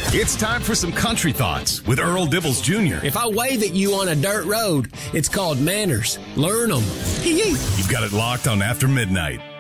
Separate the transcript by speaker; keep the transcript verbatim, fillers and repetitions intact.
Speaker 1: It's time for some country thoughts with Earl Dibbles Junior
Speaker 2: If I wave at you on a dirt road, it's called manners. Learn them.
Speaker 1: You've got it locked on After Midnight.